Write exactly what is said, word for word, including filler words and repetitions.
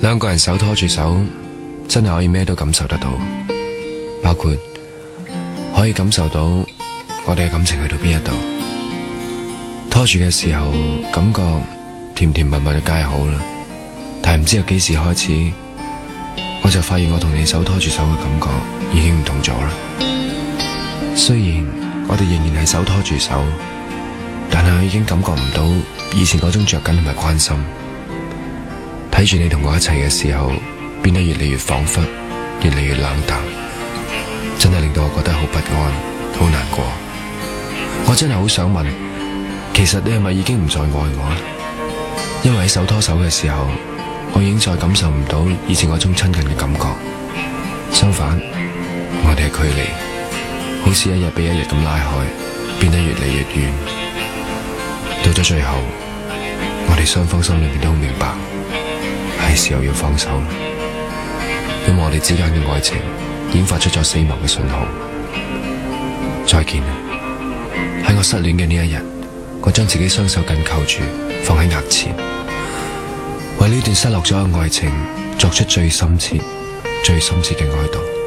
兩個人手拖住手，真係可以咩都感受得到，包括可以感受到我哋嘅感情去到邊一度。拖住嘅時候，感覺甜甜蜜蜜就梗係好啦，但係唔知由幾時開始，我就發現我同你手拖住手嘅感覺已經唔同咗啦。雖然我哋仍然係手拖住手，但係我已經感覺唔到以前嗰種着緊同埋關心。睇住你同我一齊嘅時候，變得越嚟越恍惚，越嚟越冷淡，真係令到我覺得好不安，好難過。我真係好想問，其實你係咪已經唔再愛我？因為喺手拖手嘅時候，我已經再感受唔到以前嗰種親近嘅感覺。相反，我哋嘅距離好似一日比一日咁拉開，變得越嚟越遠。到咗最後，我哋雙方心裏面都好明白，係時候要放手啦。因為我哋之間嘅愛情已經發出咗死亡嘅信號。再見啦！喺我失戀嘅呢一日，我將自己雙手緊扣住，放喺額前，為呢段失落咗嘅愛情作出最深切、最深切嘅哀悼。